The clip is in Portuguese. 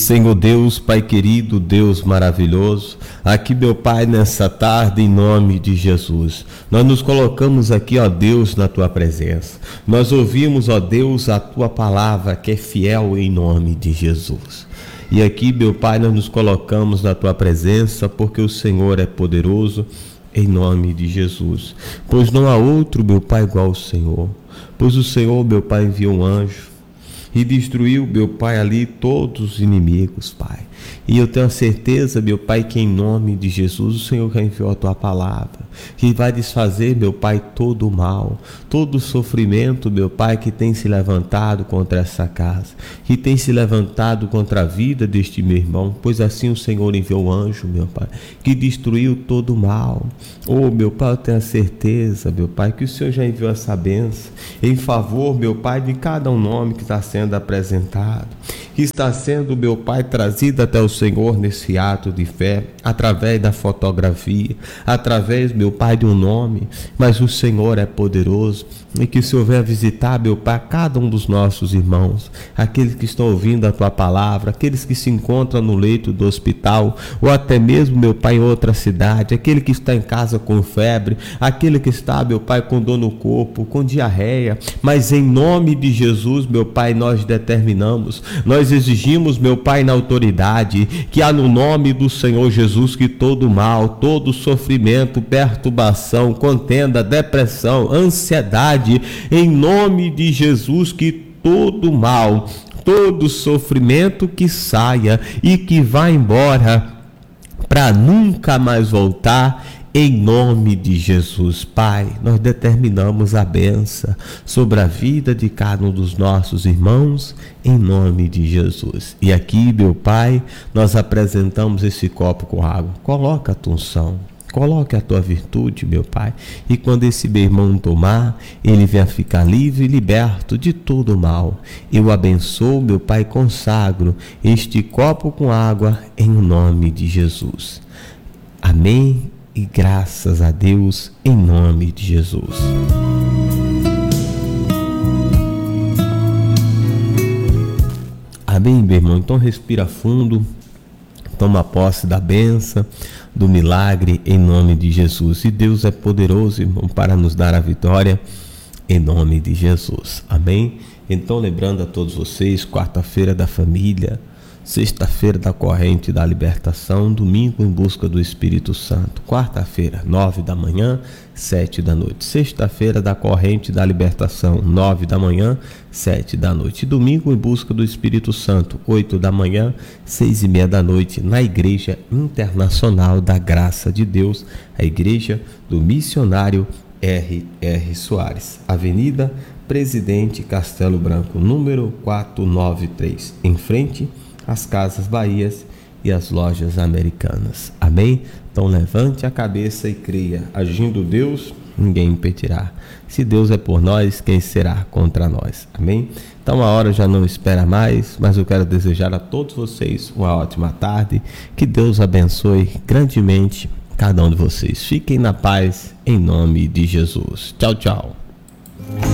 Senhor Deus, Pai querido, Deus maravilhoso, aqui, meu Pai, nessa tarde, em nome de Jesus, nós nos colocamos aqui, ó Deus, na Tua presença. Nós ouvimos, ó Deus, a Tua palavra, que é fiel, em nome de Jesus. E aqui, meu Pai, nós nos colocamos na Tua presença, porque o Senhor é poderoso, em nome de Jesus. Pois não há outro, meu Pai, igual ao Senhor. Pois o Senhor, meu Pai, enviou um anjo e destruiu, meu Pai, ali todos os inimigos, Pai. E eu tenho a certeza, meu Pai, que em nome de Jesus o Senhor já enviou a Tua palavra, que vai desfazer, meu Pai, todo o mal, todo o sofrimento, meu Pai, que tem se levantado contra essa casa, que tem se levantado contra a vida deste meu irmão, pois assim o Senhor enviou o anjo, meu Pai, que destruiu todo o mal. Oh, meu Pai, eu tenho a certeza, meu Pai, que o Senhor já enviou essa bênção em favor, meu Pai, de cada um nome que está sendo apresentado, que está sendo, meu Pai, trazido até o Senhor nesse ato de fé, através da fotografia, através, meu Pai, de um nome, mas o Senhor é poderoso, e que o Senhor venha visitar, meu Pai, cada um dos nossos irmãos, aqueles que estão ouvindo a Tua palavra, aqueles que se encontram no leito do hospital, ou até mesmo, meu Pai, em outra cidade, aquele que está em casa com febre, aquele que está, meu Pai, com dor no corpo, com diarreia, mas em nome de Jesus, meu Pai, nós determinamos, nós exigimos, meu Pai, na autoridade, que há no nome do Senhor Jesus, que todo mal, todo sofrimento, perturbação, contenda, depressão, ansiedade, em nome de Jesus, que todo mal, todo sofrimento que saia e que vá embora para nunca mais voltar, em nome de Jesus. Pai, nós determinamos a bênção sobre a vida de cada um dos nossos irmãos, em nome de Jesus. E aqui, meu Pai, nós apresentamos esse copo com água. Coloca a tua unção, coloque a Tua virtude, meu Pai, e quando esse meu irmão tomar, ele venha ficar livre e liberto de todo o mal. Eu abençoo, meu Pai, consagro este copo com água em nome de Jesus. Amém. E graças a Deus, em nome de Jesus. Amém, meu irmão? Então respira fundo, toma posse da bênção, do milagre, em nome de Jesus. E Deus é poderoso, irmão, para nos dar a vitória, em nome de Jesus. Amém? Então, lembrando a todos vocês, quarta-feira da família, sexta-feira da corrente da libertação, domingo em busca do Espírito Santo, quarta-feira, 9 da manhã, 7 da noite, sexta-feira da corrente da libertação, 9 da manhã, 7 da noite, domingo em busca do Espírito Santo, 8 da manhã, 6:30 da noite, na Igreja Internacional da Graça de Deus, a Igreja do Missionário R.R. Soares, Avenida Presidente Castelo Branco, número 493, em frente as Casas Bahias e as Lojas Americanas. Amém? Então levante a cabeça e creia. Agindo Deus, ninguém impedirá. Se Deus é por nós, quem será contra nós? Amém? Então a hora já não espera mais, mas eu quero desejar a todos vocês uma ótima tarde. Que Deus abençoe grandemente cada um de vocês. Fiquem na paz, em nome de Jesus. Tchau, tchau.